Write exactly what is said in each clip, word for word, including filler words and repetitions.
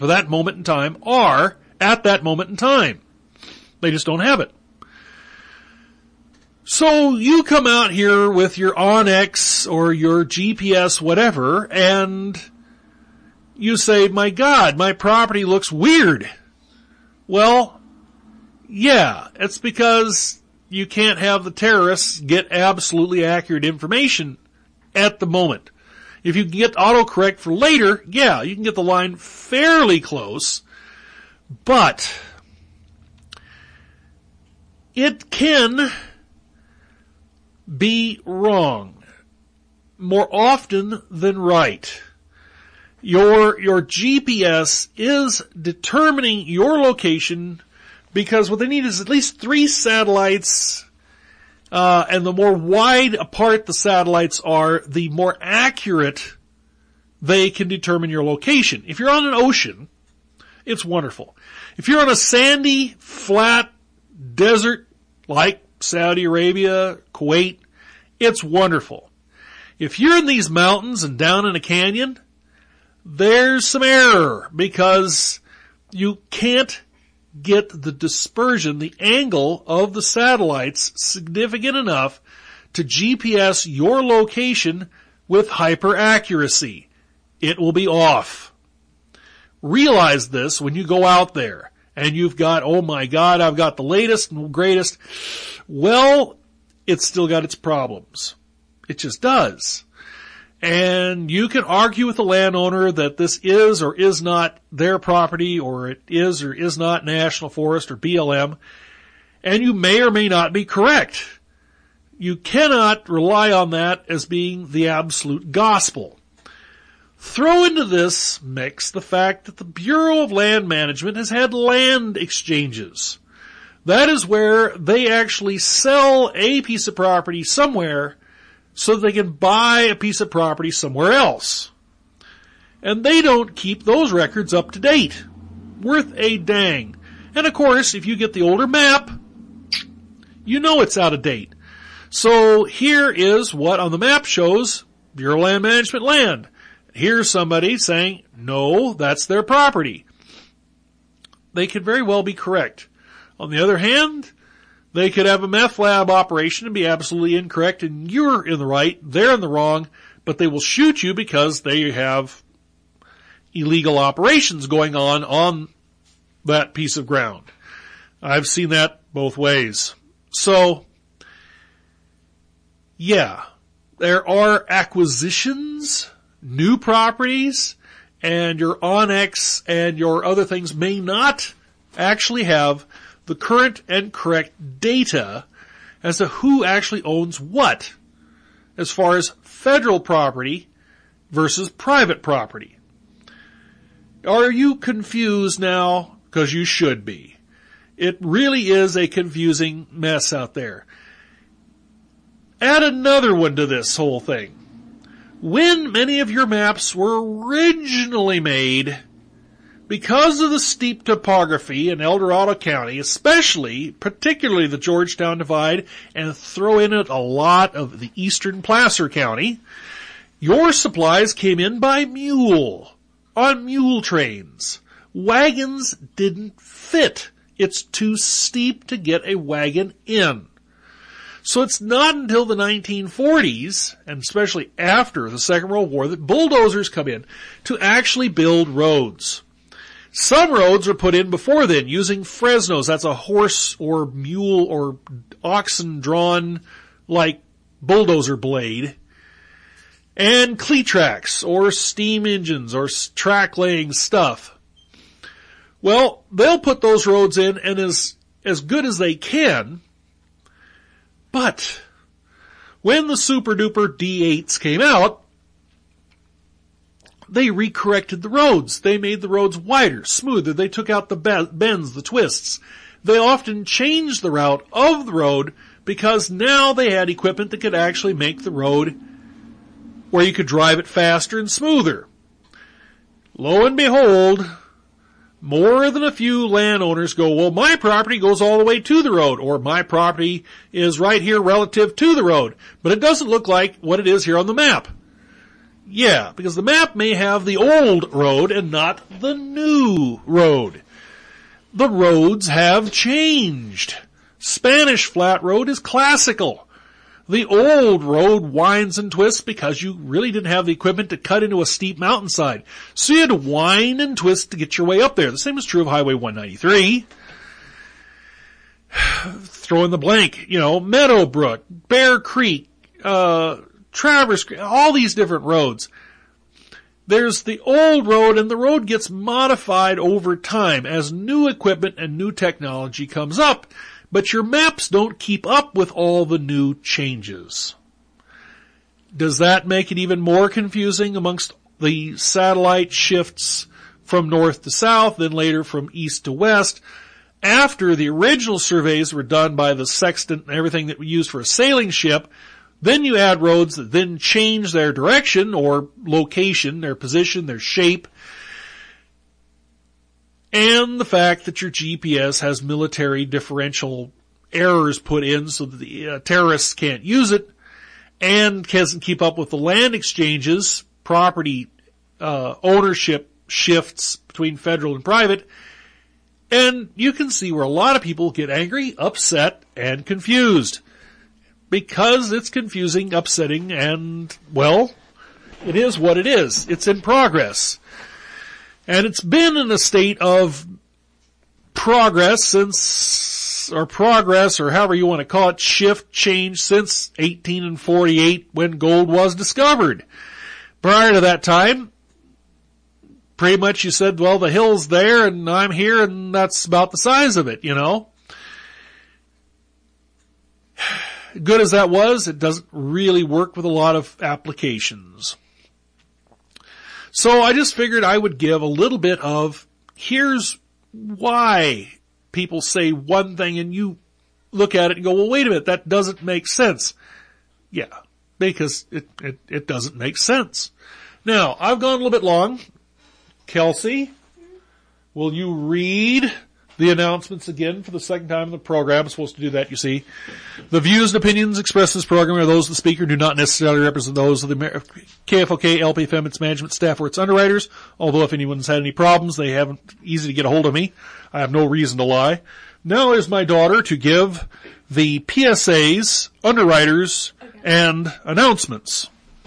for that moment in time are at that moment in time. They just don't have it. So you come out here with your OnX or your G P S, whatever, and you say, my God, my property looks weird. Well, yeah, it's because you can't have the terrorists get absolutely accurate information at the moment. If you can get autocorrect for later, yeah, you can get the line fairly close, but it can be wrong more often than right. Your, your G P S is determining your location because what they need is at least three satellites, uh, and the more wide apart the satellites are, the more accurate they can determine your location. If you're on an ocean, it's wonderful. If you're on a sandy, flat desert like Saudi Arabia, Kuwait, it's wonderful. If you're in these mountains and down in a canyon, there's some error because you can't get the dispersion, the angle of the satellites significant enough to G P S your location with hyper accuracy. It will be off. Realize this when you go out there and you've got, oh my God, I've got the latest and greatest. Well, it's still got its problems. It just does. And you can argue with the landowner that this is or is not their property, or it is or is not National Forest or B L M, and you may or may not be correct. You cannot rely on that as being the absolute gospel. Throw into this mix the fact that the Bureau of Land Management has had land exchanges. That is where they actually sell a piece of property somewhere so that they can buy a piece of property somewhere else. And they don't keep those records up to date. Worth a dang. And of course, if you get the older map, you know it's out of date. So here is what on the map shows Bureau of Land Management land. Here's somebody saying, no, that's their property. They could very well be correct. On the other hand, they could have a meth lab operation and be absolutely incorrect, and you're in the right, they're in the wrong, but they will shoot you because they have illegal operations going on on that piece of ground. I've seen that both ways. So, yeah, there are acquisitions, new properties, and your OnX and your other things may not actually have the current and correct data as to who actually owns what as far as federal property versus private property. Are you confused now? Because you should be. It really is a confusing mess out there. Add another one to this whole thing. When many of your maps were originally made, because of the steep topography in El Dorado County, especially, particularly the Georgetown Divide, and throw in it a lot of the eastern Placer County, your supplies came in by mule, on mule trains. Wagons didn't fit. It's too steep to get a wagon in. So it's not until the nineteen forties, and especially after the Second World War, that bulldozers come in to actually build roads. Some roads are put in before then using Fresnos. That's a horse or mule or oxen drawn like bulldozer blade. And Cletrax or steam engines or track laying stuff. Well, they'll put those roads in and as, as good as they can. But when the super duper D eights came out, they recorrected the roads. They made the roads wider, smoother. They took out the bends, the twists. They often changed the route of the road because now they had equipment that could actually make the road where you could drive it faster and smoother. Lo and behold, more than a few landowners go, well, my property goes all the way to the road, or my property is right here relative to the road, but it doesn't look like what it is here on the map. Yeah, because the map may have the old road and not the new road. The roads have changed. Spanish Flat Road is classical. The old road winds and twists because you really didn't have the equipment to cut into a steep mountainside. So you had to wind and twist to get your way up there. The same is true of Highway one ninety-three. Throw in the blank, you know, Meadowbrook, Bear Creek, uh, Traverse Creek, all these different roads. There's the old road, and the road gets modified over time as new equipment and new technology comes up. But your maps don't keep up with all the new changes. Does that make it even more confusing amongst the satellite shifts from north to south, then later from east to west? After the original surveys were done by the sextant and everything that we use for a sailing ship, then you add roads that then change their direction or location, their position, their shape, and the fact that your G P S has military differential errors put in so that the uh, terrorists can't use it, and doesn't keep up with the land exchanges, property uh, ownership shifts between federal and private. And you can see where a lot of people get angry, upset, and confused. Because it's confusing, upsetting, and, well, it is what it is. It's in progress. And it's been in a state of progress since, or progress, or however you want to call it, shift, change, since eighteen forty-eight when gold was discovered. Prior to that time, pretty much you said, well, the hill's there and I'm here and that's about the size of it, you know. Good as that was, it doesn't really work with a lot of applications. So I just figured I would give a little bit of, here's why people say one thing and you look at it and go, well, wait a minute, that doesn't make sense. Yeah, because it, it, it doesn't make sense. Now, I've gone a little bit long. Kelsey, will you read the announcements again for the second time in the program? I'm supposed to do that, you see. The views and opinions expressed in this program are those of the speaker, do not necessarily represent those of the K F O K, L P F M, its management staff, or its underwriters. Although if anyone's had any problems, they haven't easy to get a hold of me. I have no reason to lie. Now is my daughter to give the P S As, underwriters, okay, and announcements.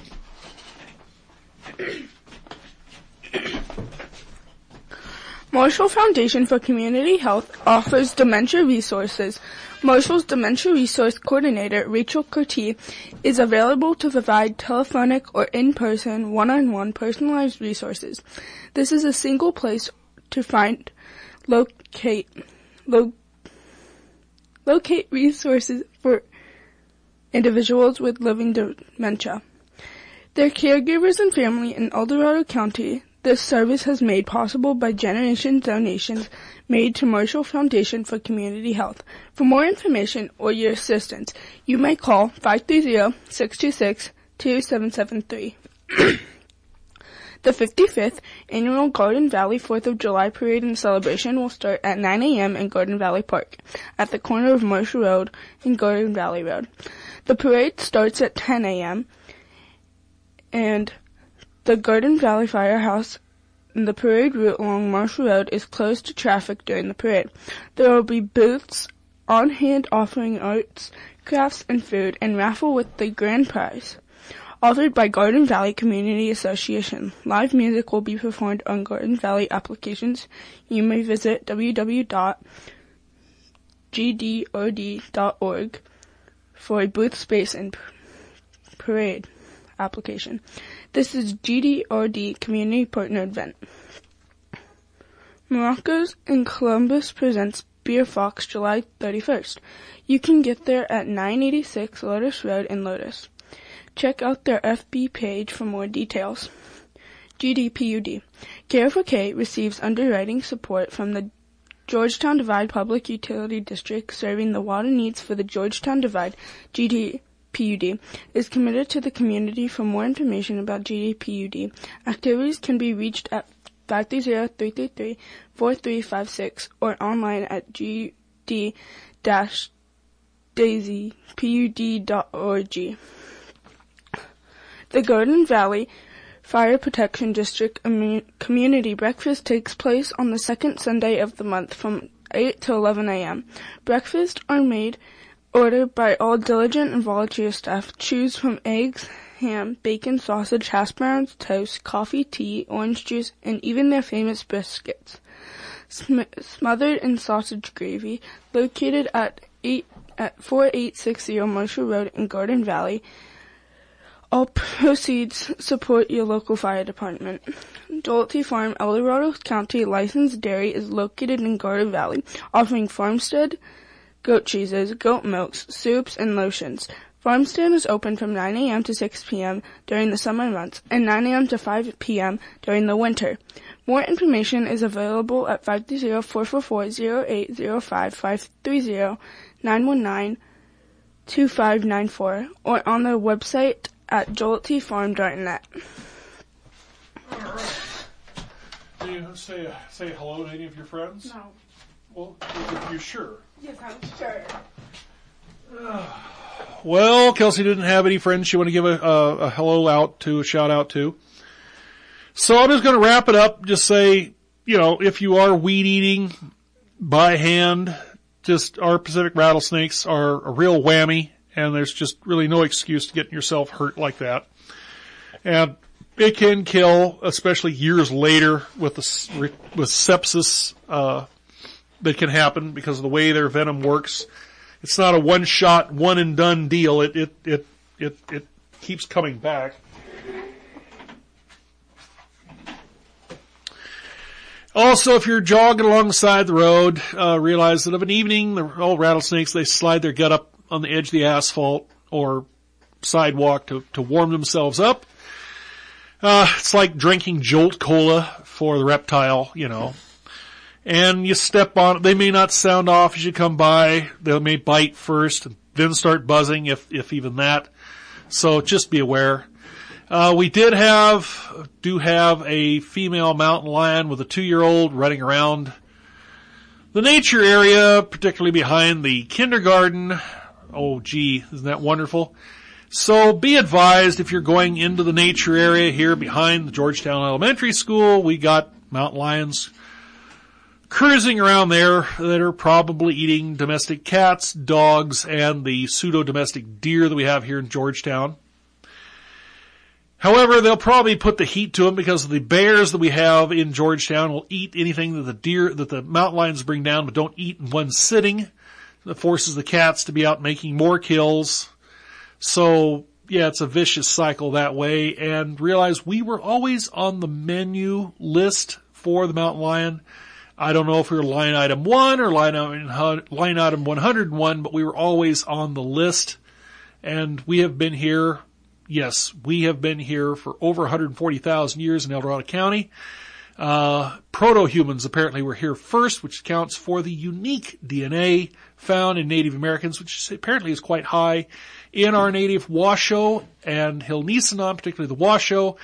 Marshall Foundation for Community Health offers dementia resources. Marshall's Dementia Resource Coordinator, Rachel Curti, is available to provide telephonic or in-person, one-on-one personalized resources. This is a single place to find, locate, lo, locate resources for individuals with living dementia, their caregivers and family in El Dorado County. This service has made possible by generation donations made to Marshall Foundation for Community Health. For more information or your assistance, you may call five three zero, six two six, two seven seven three. The fifty-fifth Annual Garden Valley fourth of July Parade and Celebration will start at nine a.m. in Garden Valley Park, at the corner of Marshall Road and Garden Valley Road. The parade starts at ten a.m. and the Garden Valley Firehouse and the parade route along Marshall Road is closed to traffic during the parade. There will be booths on hand offering arts, crafts, and food, and raffle with the grand prize. Offered by Garden Valley Community Association. Live music will be performed on Garden Valley applications. You may visit w w w dot g d o d dot org for a booth space and parade application. This is G D R D Community Partner Event. Morocco's in Columbus presents Beer Fox July thirty-first. You can get there at nine eighty-six Lotus Road in Lotus. Check out their F B page for more details. G D P U D. K F O K receives underwriting support from the Georgetown Divide Public Utility District, serving the water needs for the Georgetown Divide. G D P U D is committed to the community. For more information about G D P U D, activities can be reached at five three zero, three three three, four three five six or online at g d daisy p u d dot org. The Garden Valley Fire Protection District Community Breakfast takes place on the second Sunday of the month from eight to eleven a.m. Breakfasts are made, ordered by all diligent and volunteer staff. Choose from eggs, ham, bacon, sausage, hash browns, toast, coffee, tea, orange juice, and even their famous biscuits. Sm- smothered in sausage gravy, located at eight at forty-eight sixty Marshall Road in Garden Valley. All proceeds support your local fire department. Jollity Farm, El Dorado County licensed dairy, is located in Garden Valley, offering farmstead goat cheeses, goat milks, soups, and lotions. Farmstead is open from nine a.m. to six p.m. during the summer months and nine a.m. to five p.m. during the winter. More information is available at five three zero, four four four, zero eight zero five, five three zero, nine one nine, two five nine four, or on their website at jollity farm dot net. All right. Do you say, say hello to any of your friends? No. Well, are you sure? Yes, I'm sure. Well, Kelsey didn't have any friends she wanted to give a, a, a hello out to, a shout out to. So I'm just going to wrap it up. Just say, you know, if you are weed eating by hand, just our Pacific rattlesnakes are a real whammy, and there's just really no excuse to getting yourself hurt like that. And it can kill, especially years later with the, with sepsis, uh, that can happen because of the way their venom works. It's not a one shot, one and done deal. It, it, it, it, it keeps coming back. Also, if you're jogging alongside the road, uh, realize that of an evening, the old rattlesnakes, they slide their gut up on the edge of the asphalt or sidewalk to, to warm themselves up. Uh, it's like drinking Jolt Cola for the reptile, you know. And you step on it. They may not sound off as you come by. They may bite first and then start buzzing, if, if even that. So just be aware. Uh, we did have, do have a female mountain lion with a two-year-old running around the nature area, particularly behind the kindergarten. Oh, gee, isn't that wonderful? So be advised, if you're going into the nature area here behind the Georgetown Elementary School, we got mountain lions cruising around there that are probably eating domestic cats, dogs, and the pseudo-domestic deer that we have here in Georgetown. However, they'll probably put the heat to them because the bears that we have in Georgetown will eat anything that the deer, that the mountain lions bring down, but don't eat in one sitting. That forces the cats to be out making more kills. So, yeah, it's a vicious cycle that way. And realize we were always on the menu list for the mountain lion. I don't know if we were line item one or line item, line item one hundred one, but we were always on the list. And we have been here, yes, we have been here for over one hundred forty thousand years in El Dorado County. Uh, proto-humans apparently were here first, which accounts for the unique D N A found in Native Americans, which apparently is quite high in our native Washoe and Haudenosaunee, particularly the Washoe.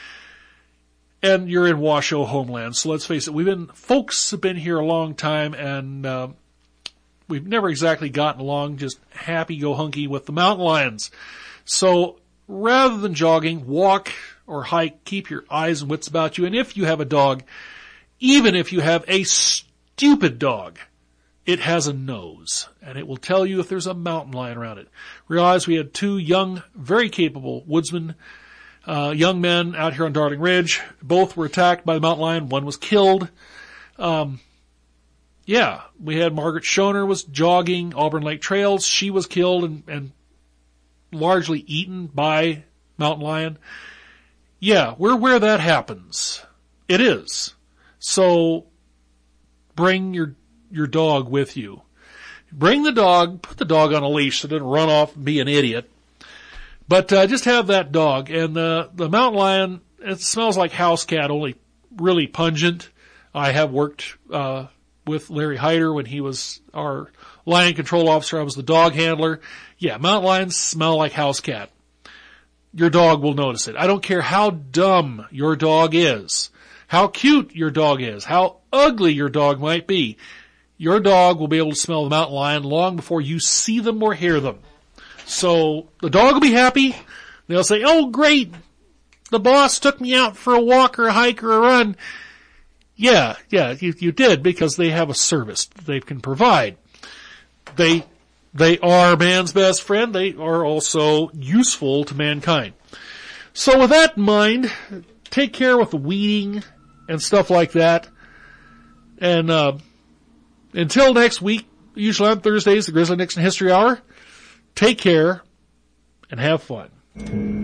And you're in Washoe homeland. So let's face it, we've been, folks have been here a long time, and, uh, we've never exactly gotten along just happy-go-hunky with the mountain lions. So rather than jogging, walk or hike, keep your eyes and wits about you. And if you have a dog, even if you have a stupid dog, it has a nose, and it will tell you if there's a mountain lion around it. Realize we had two young, very capable woodsmen, uh, young men out here on Darling Ridge. Both were attacked by the mountain lion. One was killed. Um, yeah, we had Margaret Schoner was jogging Auburn Lake Trails. She was killed and, and largely eaten by mountain lion. Yeah, we're where that happens. It is. So bring your your dog with you. Bring the dog, put the dog on a leash so it doesn't run off and be an idiot. But uh, just have that dog. And the, the mountain lion, it smells like house cat, only really pungent. I have worked uh with Larry Hyder when he was our lion control officer. I was the dog handler. Yeah, mountain lions smell like house cat. Your dog will notice it. I don't care how dumb your dog is, how cute your dog is, how ugly your dog might be. Your dog will be able to smell the mountain lion long before you see them or hear them. So the dog will be happy. They'll say, oh, great. the boss took me out for a walk or a hike or a run. Yeah, yeah, you, you did, because they have a service that they can provide. They, they are man's best friend. They are also useful to mankind. So with that in mind, take care with the weeding and stuff like that. And, uh, until next week, usually on Thursdays, the Grizzly Nixon History Hour, take care and have fun.